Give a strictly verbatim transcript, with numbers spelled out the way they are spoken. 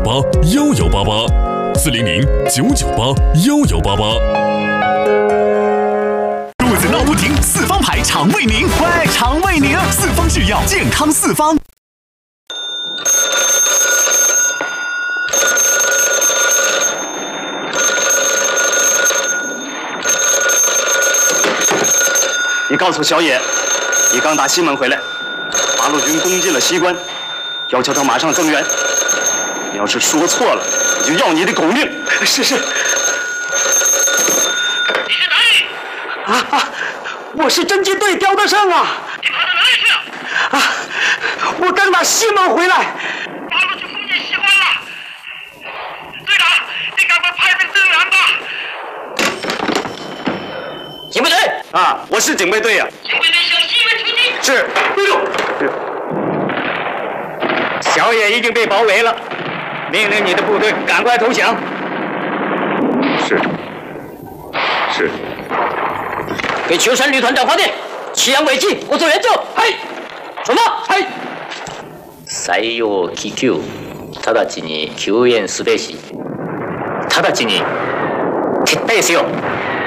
八幺幺八八，四零零九九八幺幺八八。 肚子闹不停，四方牌肠胃宁，喂，肠胃宁，四方制药，健康四方。 你告诉小野，你刚打西门回来，八路军攻进了西关，要求他马上增援。你要是说错了，我就要你的狗命！ 是是。 你是哪里？ 啊啊！我是侦缉队刁德胜啊！ 你跑到哪里去了？ 啊！我刚打西门回来。 八路军攻进西关了。队长，你赶快派人增援吧。 警备队啊，我是警备队呀、啊。 警备队向西门出击。 是，队长。小野已经被包围了，命令你的部队赶快投降。是。是。给秋山旅团打发电，祁阳尾记，我做援助。はい。什么？はい。採用気球、直ちに救援すべし。直ちに撤退せよ。